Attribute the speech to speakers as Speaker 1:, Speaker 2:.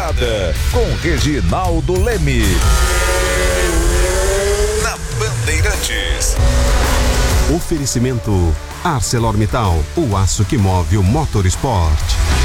Speaker 1: Morada, com Reginaldo Leme. Na Bandeirantes.
Speaker 2: Oferecimento ArcelorMittal, o aço que move o motorsport.